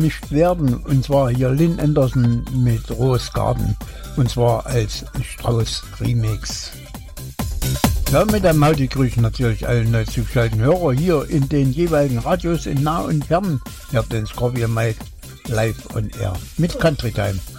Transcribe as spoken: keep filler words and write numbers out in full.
nicht werden. Und zwar hier Lynn Anderson mit Rose Garden. Und zwar als Strauß Remix. Ja, mit einem Hauti grüßen natürlich alle neu zugeschalteten Hörer hier in den jeweiligen Radios in nah und fern. Ihr habt den Scorpion Mike live on air mit Country Time.